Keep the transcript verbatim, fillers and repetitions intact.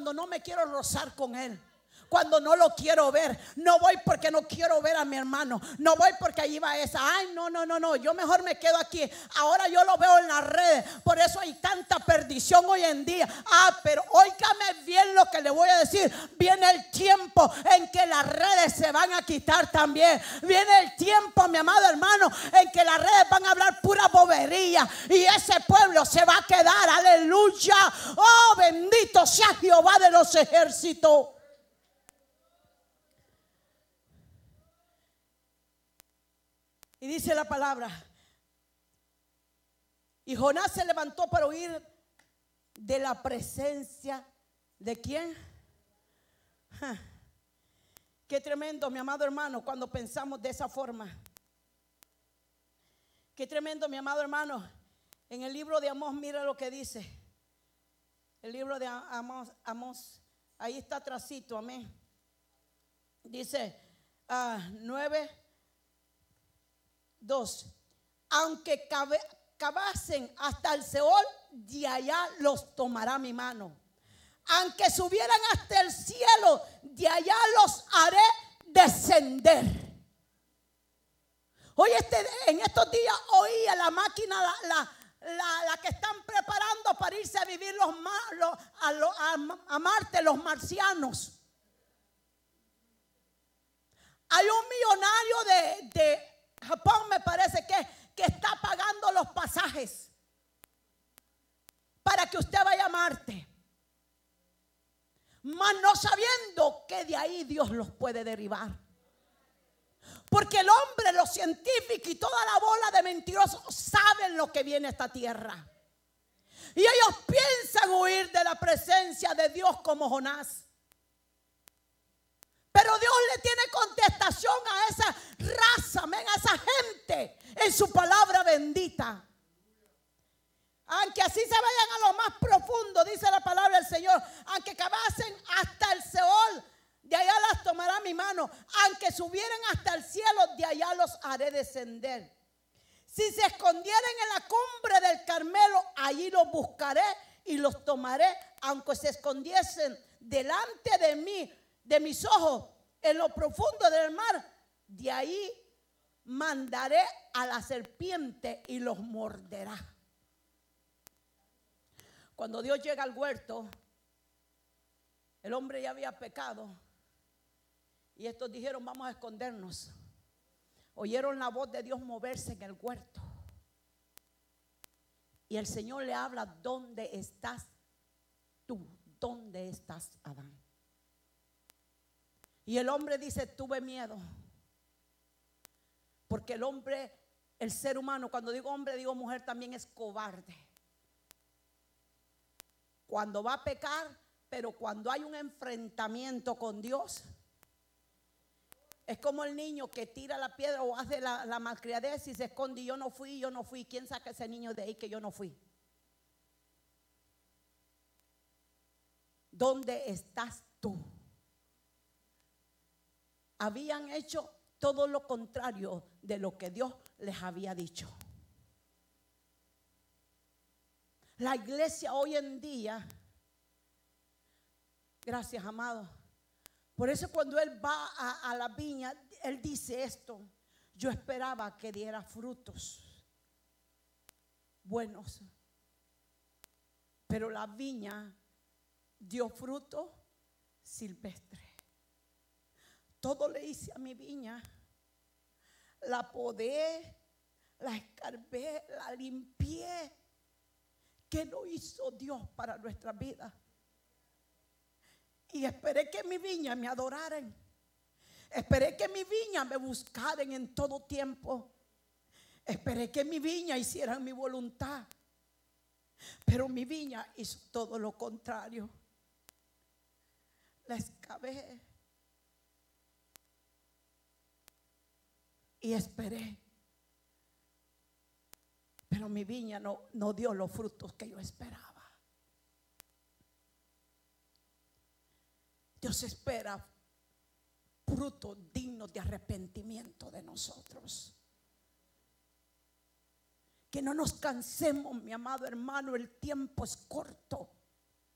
cuando no me quiero rozar con él, cuando no lo quiero ver. No voy porque no quiero ver a mi hermano. No voy porque allí va esa. Ay, no, no, no, no. Yo mejor me quedo aquí. Ahora yo lo veo en las redes. Por eso hay tanta perdición hoy en día. Ah, pero óigame bien lo que le voy a decir. Viene el tiempo en que las redes se van a quitar también. Viene el tiempo, mi amado hermano, en que las redes van a hablar pura bobería. Y ese pueblo se va a quedar. Aleluya. Oh, bendito sea Jehová de los ejércitos. Y dice la palabra: y Jonás se levantó para huir de la presencia de ¿quién? Ja. Qué tremendo, mi amado hermano, cuando pensamos de esa forma. Qué tremendo, mi amado hermano. En el libro de Amós, mira lo que dice. El libro de Amós, Amós, ahí está atrasito, amén. Dice uh, nueve dos. Aunque cabe, cavasen hasta el Seol, de allá los tomará mi mano. Aunque subieran hasta el cielo, de allá los haré descender. Hoy este, en estos días oí a la máquina, la, la, la, la que están preparando para irse a vivir los, los, a, los, a, a Marte, los marcianos. Hay un millonario de, de Japón, me parece que, que está pagando los pasajes para que usted vaya a Marte, mas no sabiendo que de ahí Dios los puede derribar. Porque el hombre, los científicos y toda la bola de mentirosos saben lo que viene a esta tierra. Y ellos piensan huir de la presencia de Dios como Jonás. Pero Dios le tiene contestación a esa raza, amén, a esa gente en su palabra bendita. Aunque así se vayan a lo más profundo, dice la palabra del Señor, aunque cavasen hasta el Seol, de allá las tomará mi mano. Aunque subieran hasta el cielo, de allá los haré descender. Si se escondieran en la cumbre del Carmelo, allí los buscaré y los tomaré. Aunque se escondiesen delante de mí, de mis ojos, en lo profundo del mar, de ahí mandaré a la serpiente y los morderá. Cuando Dios llega al huerto, el hombre ya había pecado y estos dijeron: vamos a escondernos. Oyeron la voz de Dios moverse en el huerto y el Señor le habla: ¿dónde estás tú? ¿Dónde estás, Adán? Y el hombre dice: tuve miedo. Porque el hombre, el ser humano, cuando digo hombre digo mujer, también es cobarde. Cuando va a pecar, pero cuando hay un enfrentamiento con Dios, es como el niño que tira la piedra o hace la, la malcriadez y se esconde. Yo no fui, yo no fui. ¿Quién saca ese niño de ahí que yo no fui? ¿Dónde estás tú? Habían hecho todo lo contrario de lo que Dios les había dicho. La iglesia hoy en día, gracias, amado. Por eso cuando él va a, a la viña, él dice esto: yo esperaba que diera frutos buenos, pero la viña dio fruto silvestre. Todo le hice a mi viña. La podé, la escarbé, la limpié. ¿Qué no hizo Dios para nuestra vida? Y esperé que mi viña me adoraran. Esperé que mi viña me buscaran en todo tiempo. Esperé que mi viña hicieran mi voluntad. Pero mi viña hizo todo lo contrario. La excavé y esperé, pero mi viña no, no dio los frutos que yo esperaba. Dios espera frutos dignos de arrepentimiento de nosotros. Que no nos cansemos, mi amado hermano, el tiempo es corto.